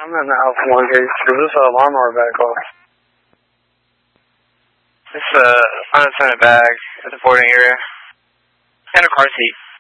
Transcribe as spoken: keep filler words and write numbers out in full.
I'm in the Alpha one gate. Is this a lawnmower bag call? This is a unattended bag at the boarding area. And a car seat.